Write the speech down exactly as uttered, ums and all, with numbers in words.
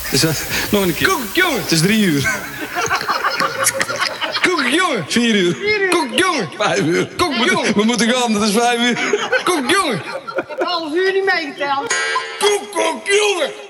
Is dat... Nog een keer. Koek, jongen. Het is drie uur. Koek, jongen. Vier uur. Koek, jongen. Vijf uur. Koek, jongen. We moeten gaan, dat is vijf uur. Koek, jongen. Ik heb half uur niet meegeteld. Koek, koek, jongen.